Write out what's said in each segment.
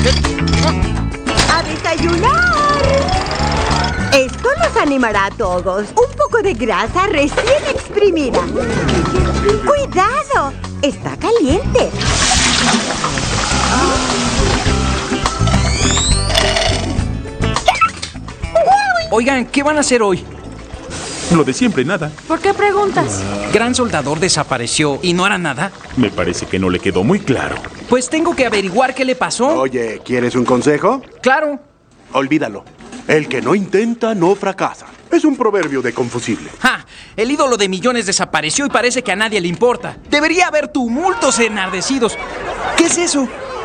¡A desayunar! Esto los animará a todos. Un poco de grasa recién exprimida. ¡Cuidado! Está caliente. Oigan, ¿qué van a hacer hoy? Lo de siempre, nada. ¿Por qué preguntas? Gran Soldador desapareció y no hará nada. Me parece que no le quedó muy claro. Pues tengo que averiguar qué le pasó. Oye, ¿quieres un consejo? Claro. Olvídalo. El que no intenta, no fracasa. Es un proverbio de Confucible. ¡Ja! El ídolo de millones desapareció y parece que a nadie le importa. Debería haber tumultos enardecidos. ¿Qué es eso?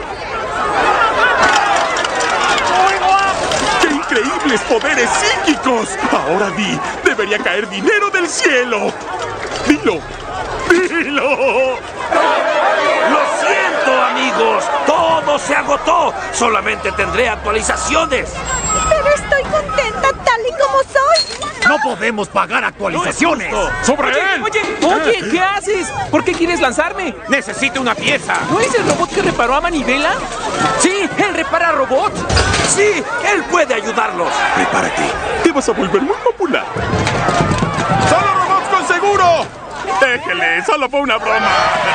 ¡Qué increíbles poderes psíquicos! Ahora di, debería caer dinero del cielo. Dilo. ¡Dilo! ¡Lo siento, amigos! ¡Todo se agotó! Solamente tendré actualizaciones. Pero estoy contenta tal y como soy. ¡No podemos pagar actualizaciones! ¡Sobre él! Oye, ¿qué haces? ¿Por qué quieres lanzarme? ¡Necesito una pieza! ¿No es el robot que reparó a Manivela? Sí, él repara robots. ¡Sí! ¡Él puede ayudarlos! Prepárate. Te vas a volver muy popular. ¡Solo robots con seguro! Déjele, solo fue una broma.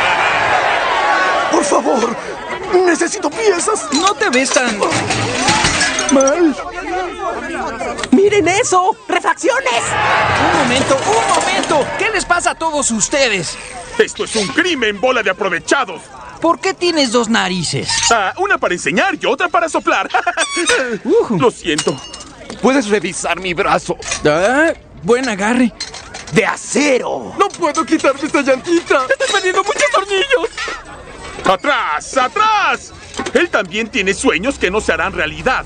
Por favor, necesito piezas. No te ves tan... Mal. ¡Miren eso! ¡Refacciones! Un momento. ¿Qué les pasa a todos ustedes? Esto es un crimen, bola de aprovechados. ¿Por qué tienes dos narices? Una para enseñar y otra para soplar. Lo siento. ¿Puedes revisar mi brazo? Buen agarre. ¡De acero! ¡No puedo quitarme esta llantita! ¡Estás vendiendo muchos tornillos! ¡Atrás! ¡Atrás! Él también tiene sueños que no se harán realidad.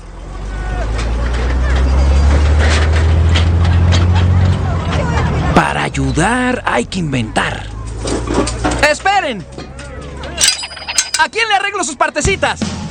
Para ayudar hay que inventar. ¡Esperen! ¿A quién le arreglo sus partecitas?